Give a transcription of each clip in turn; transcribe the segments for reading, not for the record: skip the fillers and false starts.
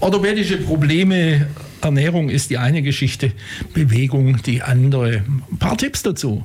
Orthopädische Probleme, Ernährung ist die eine Geschichte, Bewegung die andere. Ein paar Tipps dazu.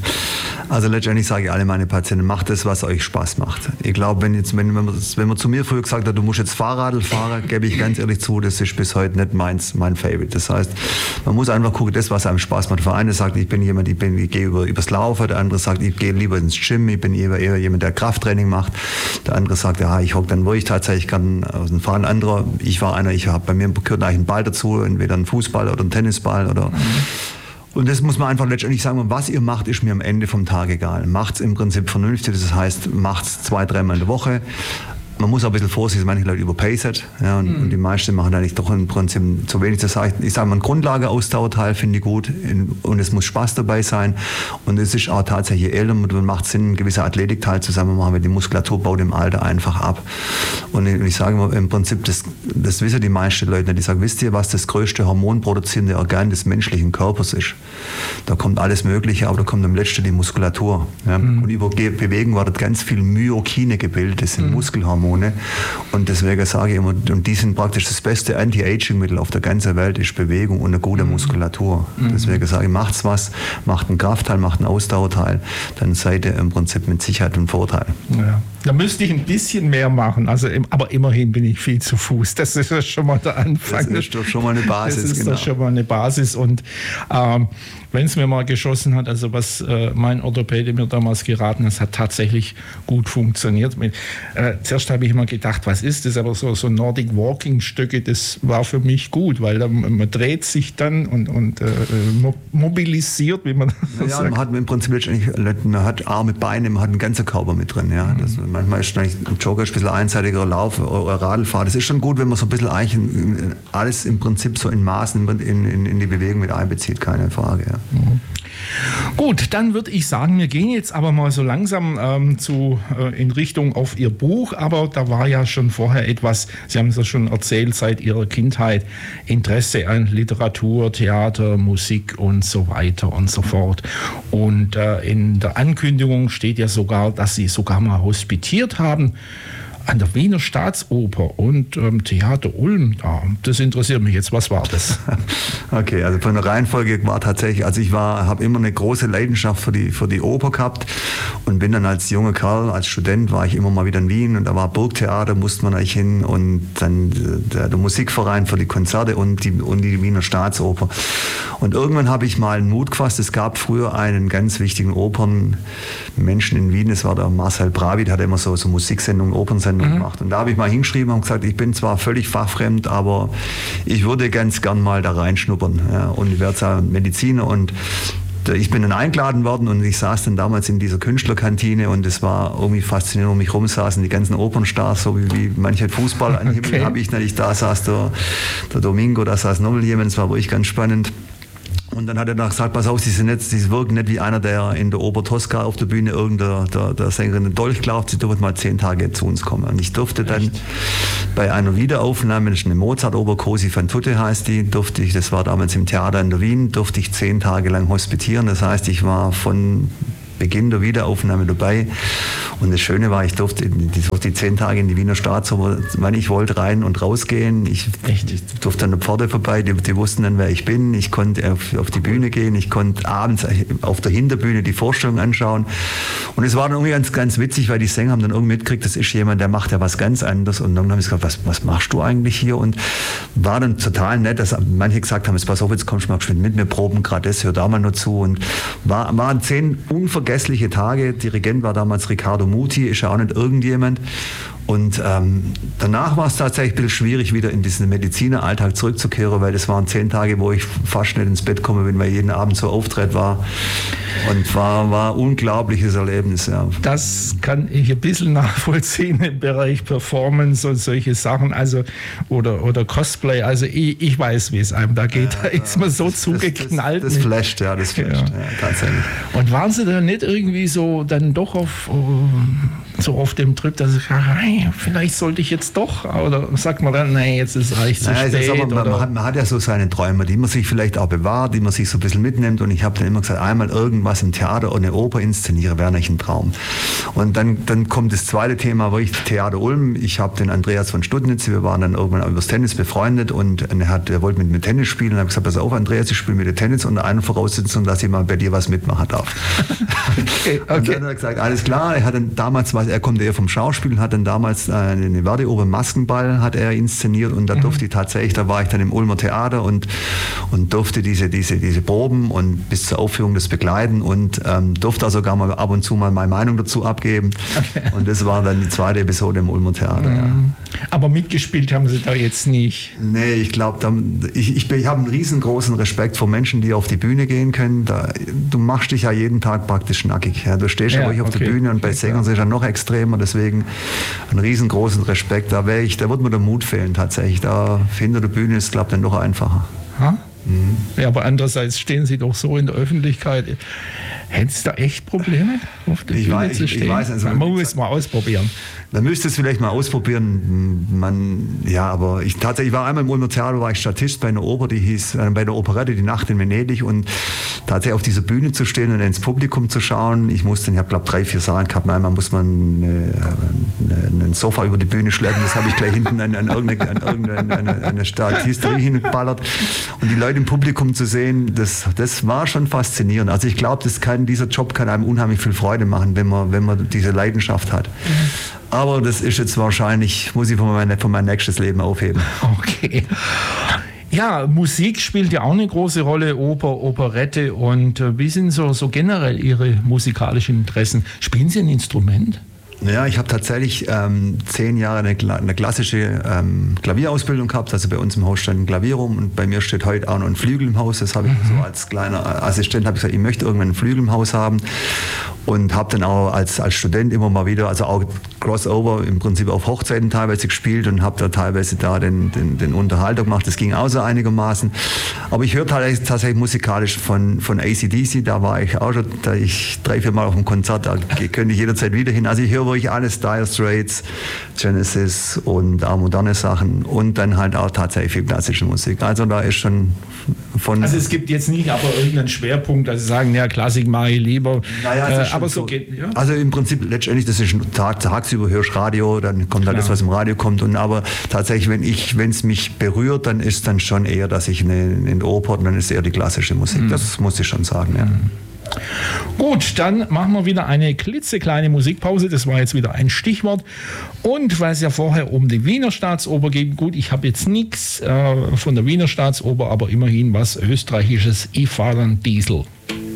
Also letztendlich sage ich alle meine Patienten, macht das, was euch Spaß macht. Ich glaube, wenn man zu mir früher gesagt hat, du musst jetzt Fahrrad fahren, gebe ich ganz ehrlich zu, das ist bis heute nicht mein Favorite. Das heißt, man muss einfach gucken, das, was einem Spaß macht. Der eine sagt, ich gehe übers Laufen, der andere sagt, ich gehe lieber ins Gym, ich bin eher jemand, der Krafttraining macht. Der andere sagt, ja, ich hocke dann, wo ich tatsächlich kann, aus dem Fahren. Ein anderer, bei mir gehört eigentlich ein Ball dazu, entweder ein Fußball oder ein Tennisball oder... Und das muss man einfach letztendlich sagen, was ihr macht, ist mir am Ende vom Tag egal. Macht's im Prinzip vernünftig, das heißt, macht's 2-3 Mal in der Woche. Man muss auch ein bisschen vorsichtig sein, manche Leute überpacen, ja, und die meisten machen eigentlich doch im Prinzip zu wenig. Das heißt, ich sage mal, ein Grundlageausdauerteil finde ich gut und es muss Spaß dabei sein. Und es ist auch tatsächlich, je älter man macht Sinn, ein gewisser Athletikteil zusammen machen, weil die Muskulatur baut im Alter einfach ab. Und ich sage immer, im Prinzip, das wissen die meisten Leute nicht. Die sagen, wisst ihr, was das größte hormonproduzierende Organ des menschlichen Körpers ist? Da kommt alles Mögliche, aber da kommt am letzten die Muskulatur. Ja. Und über Bewegung wird ganz viel Myokine gebildet, das sind Muskelhormone. Und deswegen sage ich immer, und die sind praktisch das beste Anti-Aging-Mittel auf der ganzen Welt, ist Bewegung und eine gute Muskulatur. Deswegen sage ich, macht's was, macht einen Kraftteil, macht einen Ausdauerteil, dann seid ihr im Prinzip mit Sicherheit ein Vorteil. Ja. Da müsste ich ein bisschen mehr machen, aber immerhin bin ich viel zu Fuß. Das ist ja schon mal der Anfang. Das ist doch schon mal eine Basis. Das ist doch schon mal eine Basis. Und wenn es mir mal geschossen hat, also was mein Orthopäde mir damals geraten hat, hat tatsächlich gut funktioniert. Zuerst habe ich immer gedacht, was ist das? Aber so Nordic Walking Stöcke, das war für mich gut, weil man dreht sich dann und mobilisiert, wie man sagt. Ja, man hat im Prinzip man hat Arme, Beine, man hat den ganzen Körper mit drin. Ja. Manchmal ist ein Jogger ein bisschen einseitiger Lauf oder Radlfahrt. Das ist schon gut, wenn man so ein bisschen eigentlich alles im Prinzip so in Maßen in die Bewegung mit einbezieht, keine Frage. Ja. Gut, dann würde ich sagen, wir gehen jetzt aber mal so langsam in Richtung auf Ihr Buch, aber da war ja schon vorher etwas, Sie haben es ja schon erzählt, seit Ihrer Kindheit Interesse an Literatur, Theater, Musik und so weiter und so fort. Und in der Ankündigung steht ja sogar, dass Sie sogar mal hospitiert haben an der Wiener Staatsoper und Theater Ulm. Ja, das interessiert mich jetzt. Was war das? Okay, also von der Reihenfolge war tatsächlich, also ich habe immer eine große Leidenschaft für die Oper gehabt und bin dann als junger Kerl, als Student war ich immer mal wieder in Wien und da war Burgtheater, musste man eigentlich hin und dann der Musikverein für die Konzerte und die Wiener Staatsoper. Und irgendwann habe ich mal einen Mut gefasst. Es gab früher einen ganz wichtigen Opernmenschen in Wien, das war der Marcel Bravi, der hat immer so Musiksendungen, Opernsendungen gemacht. Und da habe ich mal hingeschrieben und gesagt, ich bin zwar völlig fachfremd, aber ich würde ganz gern mal da reinschnuppern. Ja, und ich werde zwar Mediziner und ich bin dann eingeladen worden und ich saß dann damals in dieser Künstlerkantine und es war irgendwie faszinierend, um mich rum saßen die ganzen Opernstars, so wie manche Fußballer an Himmel habe ich nicht. Da saß der Domingo, da saß nochmal jemand, das war wirklich ganz spannend. Und dann hat er gesagt, pass auf, Sie wirken nicht wie einer, der in der Oper Tosca auf der Bühne der Sängerin den Dolch glaubt, Sie dürfen mal 10 Tage zu uns kommen. Und ich durfte dann bei einer Wiederaufnahme, das ist eine Mozart-Oper, Cosi fan tutte heißt die, das war damals im Theater in der Wien, durfte ich 10 Tage lang hospitieren. Das heißt, ich war von Beginn der Wiederaufnahme dabei. Und das Schöne war, ich durfte die 10 Tage in die Wiener Staatsoper, wann ich wollte, rein und rausgehen. Ich durfte an der Pforte vorbei, die wussten dann, wer ich bin. Ich konnte auf die Bühne gehen, ich konnte abends auf der Hinterbühne die Vorstellung anschauen. Und es war dann irgendwie ganz, ganz witzig, weil die Sänger haben dann irgendwie mitgekriegt, das ist jemand, der macht ja was ganz anderes. Und dann haben sie gesagt, was machst du eigentlich hier? Und war dann total nett, dass manche gesagt haben, pass auf, jetzt kommst du mal mit mir proben, gerade das, hör da mal nur zu. Und waren 10 unvergessliche Tage. Dirigent war damals Riccardo Muti, ist ja auch nicht irgendjemand. Und danach war es tatsächlich ein bisschen schwierig, wieder in diesen Medizineralltag zurückzukehren, weil das waren 10 Tage, wo ich fast nicht ins Bett gekommen bin, weil jeden Abend so Auftritt war. Und war ein unglaubliches Erlebnis. Ja. Das kann ich ein bisschen nachvollziehen im Bereich Performance und solche Sachen, also oder Cosplay. Also ich weiß, wie es einem da geht. Da ist man so zugeknallt. Das flasht, tatsächlich. Und waren Sie da nicht irgendwie so dann doch auf so auf dem Trip, dass ich sage, hey, vielleicht sollte ich jetzt doch, oder sagt man dann, nee, jetzt ist es eigentlich zu spät. Man hat ja so seine Träume, die man sich vielleicht auch bewahrt, die man sich so ein bisschen mitnimmt, und ich habe dann immer gesagt, einmal irgendwas im Theater oder eine Oper inszeniere, wäre nicht ein Traum. Und dann kommt das zweite Thema, wo ich Theater Ulm, ich habe den Andreas von Studnitz, wir waren dann irgendwann übers Tennis befreundet, und er wollte mit mir Tennis spielen, und habe gesagt, pass auf Andreas, ich spiele mit dir Tennis unter einer Voraussetzung, dass ich mal bei dir was mitmachen darf. Okay. Und dann hat er gesagt, alles klar, er hat dann damals, er kommt eher vom Schauspiel, und hat dann damals eine Verdi-Oper Maskenball hat er inszeniert, und da durfte ich tatsächlich, da war ich dann im Ulmer Theater und durfte diese Proben und bis zur Aufführung das begleiten, und durfte auch sogar mal ab und zu mal meine Meinung dazu abgeben. Okay. Und das war dann die zweite Episode im Ulmer Theater. Ja. Aber mitgespielt haben Sie da jetzt nicht? Nee, ich glaube, ich habe einen riesengroßen Respekt vor Menschen, die auf die Bühne gehen können. Du machst dich ja jeden Tag praktisch nackig. Ja. Du stehst ja ruhig auf der Bühne, und bei Sängern ist es ja noch extremer, deswegen einen riesengroßen Respekt. Da wird mir der Mut fehlen tatsächlich. Da hinter der Bühne ist, glaube ich, dann noch einfacher. Ja, aber andererseits stehen Sie doch so in der Öffentlichkeit. Hätten Sie da echt Probleme, auf der Bühne zu stehen? Ich weiß, also, man muss es mal ausprobieren. Man müsste es vielleicht mal ausprobieren. Aber ich war einmal im Ulmer Theater, war ich Statist bei einer Oper, die hieß, bei der Operette Die Nacht in Venedig, und tatsächlich auf dieser Bühne zu stehen und ins Publikum zu schauen. Ich habe, glaube ich, 3, 4 Saalen gehabt. Einmal muss man ein Sofa über die Bühne schleppen, das habe ich gleich hinten an irgendeine Statisterie hingeballert. Und die Leute im Publikum zu sehen, das war schon faszinierend. Also ich glaube, dieser Job kann einem unheimlich viel Freude machen, wenn man diese Leidenschaft hat. Aber das ist jetzt wahrscheinlich, muss ich von mein nächstes Leben aufheben. Okay. Ja, Musik spielt ja auch eine große Rolle, Oper, Operette. Und wie sind so generell Ihre musikalischen Interessen? Spielen Sie ein Instrument? Ja, ich habe tatsächlich 10 Jahre eine klassische Klavierausbildung gehabt. Also bei uns im Haus stand ein Klavier rum, und bei mir steht heute auch noch ein Flügel im Haus. Das habe ich so als kleiner Assistent gesagt, ich möchte irgendwann einen Flügel im Haus haben, und habe dann auch als Student immer mal wieder, also auch Crossover im Prinzip auf Hochzeiten teilweise gespielt, und habe da teilweise den Unterhalter gemacht. Das ging auch so einigermaßen. Aber ich höre tatsächlich musikalisch von AC/DC, da war ich auch schon, da ich 3, 4 Mal auf dem Konzert, da könnte ich jederzeit wieder hin. Also ich höre wirklich alles, Dire Straits, Genesis und auch moderne Sachen, und dann halt auch tatsächlich viel klassische Musik. Also da ist schon von... Also es gibt jetzt nicht aber irgendeinen Schwerpunkt, dass Sie sagen, ja, Klassik mache ich lieber. Naja, aber so geht, ja. Also im Prinzip letztendlich, das ist tagsüber hörst Radio, dann kommt alles, was im Radio kommt, aber tatsächlich, wenn es mich berührt, dann ist dann schon eher, dass ich in der Oper, dann ist eher die klassische Musik. Das muss ich schon sagen, ja. Gut, dann machen wir wieder eine klitzekleine Musikpause. Das war jetzt wieder ein Stichwort. Und weil es ja vorher um die Wiener Staatsoper ging, gut, ich habe jetzt nichts von der Wiener Staatsoper, aber immerhin was Österreichisches, Ich fahr dann Diesel.